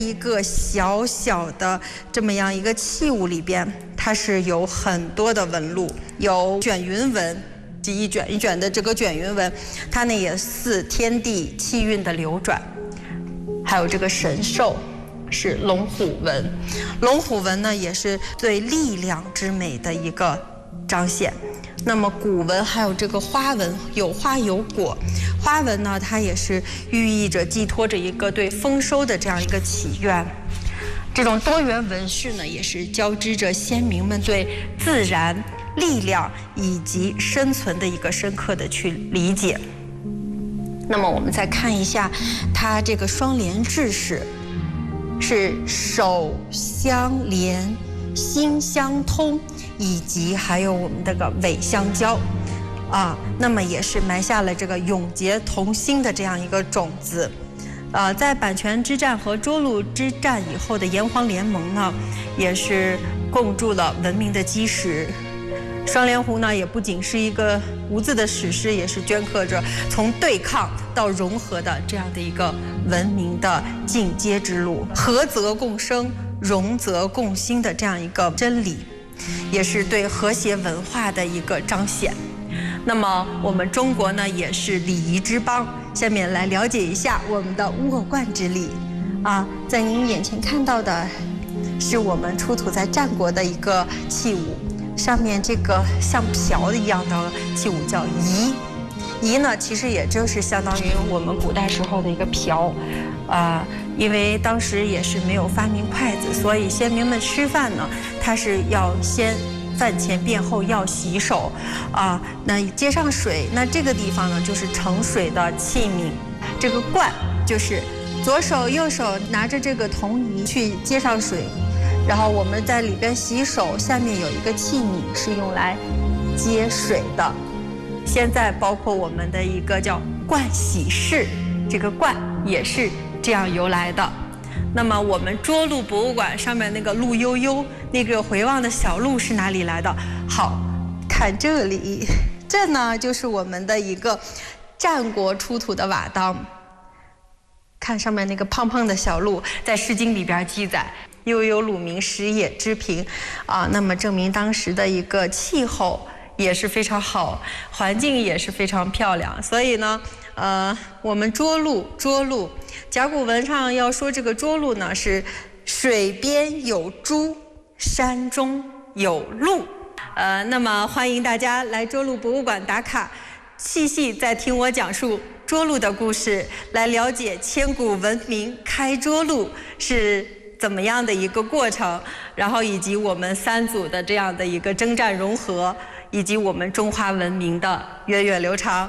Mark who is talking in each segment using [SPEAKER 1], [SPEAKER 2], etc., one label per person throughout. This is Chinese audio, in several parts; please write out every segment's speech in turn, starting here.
[SPEAKER 1] 一个小小的这么样一个器物里边，它是有很多的纹路，有卷云纹，即一卷一卷的这个卷云纹，它呢也似天地气运的流转。还有这个神兽是龙虎纹，龙虎纹呢也是对力量之美的一个彰显。那么古纹还有这个花纹，有花有果，花纹呢它也是寓意着寄托着一个对丰收的这样一个祈愿。这种多元纹饰呢也是交织着先民们对自然力量以及生存的一个深刻的去理解。那么我们再看一下它这个双联制式，是手相连心相通，以及还有我们这个尾相交那么也是埋下了这个永结同心的这样一个种子。在阪泉之战和涿鹿之战以后的炎黄联盟呢，也是构筑了文明的基石。双莲湖呢，也不仅是一个无字的史诗，也是镌刻着从对抗到融合的这样的一个文明的进阶之路，和则共生，融则共兴的这样一个真理，也是对和谐文化的一个彰显。那么我们中国呢，也是礼仪之邦。下面来了解一下我们的倭冠之礼在您眼前看到的是我们出土在战国的一个器物，上面这个像瓢一样的器物叫仪。仪呢，其实也就是相当于我们古代时候的一个瓢因为当时也是没有发明筷子，所以先民们吃饭呢，它是要先饭前便后要洗手那接上水，那这个地方呢就是盛水的器皿，这个罐就是左手右手拿着这个铜仪去接上水，然后我们在里边洗手，下面有一个器皿是用来接水的。现在包括我们的一个叫盥洗室，这个盥也是这样由来的。那么我们涿鹿博物馆上面那个鹿悠悠，那个回望的小鹿是哪里来的？好，看这里，这呢就是我们的一个战国出土的瓦当。看上面那个胖胖的小鹿，在《诗经》里边记载“悠悠鹿鸣，食野之苹”那么证明当时的一个气候也是非常好，环境也是非常漂亮。所以呢，我们涿鹿，甲骨文上要说这个涿鹿呢是水边有珠，山中有鹿。那么欢迎大家来涿鹿博物馆打卡，细细再听我讲述涿鹿的故事，来了解千古文明开涿鹿是怎么样的一个过程，然后以及我们三祖的这样的一个征战融合，以及我们中华文明的源远流长。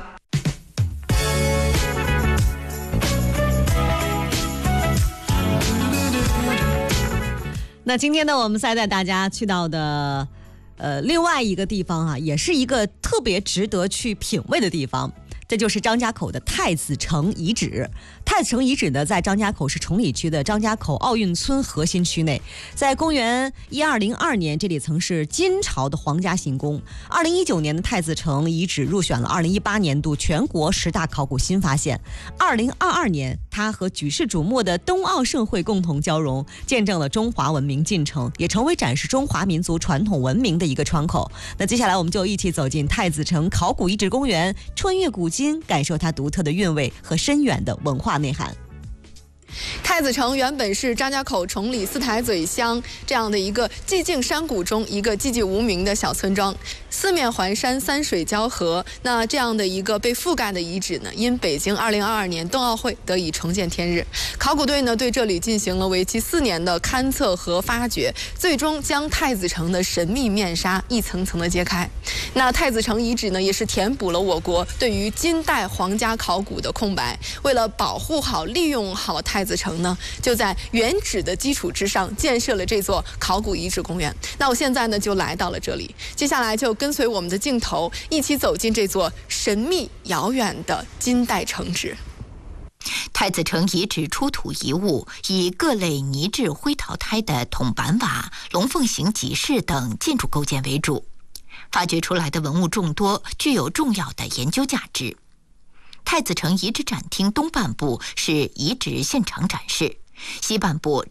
[SPEAKER 2] 那今天呢，我们再带大家去到的另外一个地方也是一个特别值得去品味的地方。这就是张家口的太子城遗址。太子城遗址呢，在张家口市崇礼区的张家口奥运村核心区内。在公元1202年，这里曾是金朝的皇家行宫。2019年的太子城遗址入选了2018年度全国10大考古新发现。2022年，它和举世瞩目的冬奥盛会共同交融，见证了中华文明进程，也成为展示中华民族传统文明的一个窗口。那接下来我们就一起走进太子城考古遗址公园，穿越古今，感受它独特的韵味和深远的文化内涵。
[SPEAKER 3] 太子城原本是张家口崇礼四台嘴乡这样的一个寂静山谷中一个寂寂无名的小村庄，四面环山，三水交合。那这样的一个被覆盖的遗址呢，因北京2022年冬奥会得以重见天日。考古队呢对这里进行了为期4年的勘测和发掘，最终将太子城的神秘面纱一层层的揭开。那太子城遗址呢，也是填补了我国对于金代皇家考古的空白。为了保护好、利用好太子城呢，就在原址的基础之上建设了这座考古遗址公园。那我现在呢就来到了这里，接下来就跟随我们的镜头一起走进这座神秘遥远的金代城址。
[SPEAKER 4] 太子城遗址出土遗物以各类泥质灰陶胎的筒板瓦、龙凤形集市等建筑构件为主，发掘出来的文物众多，具有重要的研究价值。太子城遗址展厅东半部是遗址现场展示， 西半部